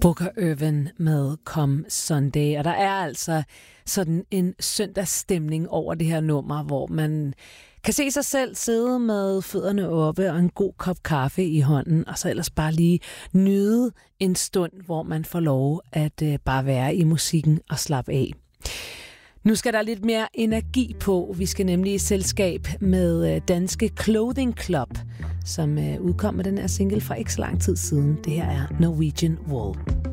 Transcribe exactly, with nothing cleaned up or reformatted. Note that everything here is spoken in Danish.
Booker Ervin med Come Sunday, og der er altså sådan en søndagsstemning over det her nummer, hvor man kan se sig selv sidde med fødderne oppe og en god kop kaffe i hånden, og så ellers bare lige nyde en stund, hvor man får lov at uh, bare være i musikken og slappe af. Nu skal der lidt mere energi på. Vi skal nemlig i selskab med danske Clothing Club, som udkom med den her single for ikke så lang tid siden. Det her er Norwegian Wool.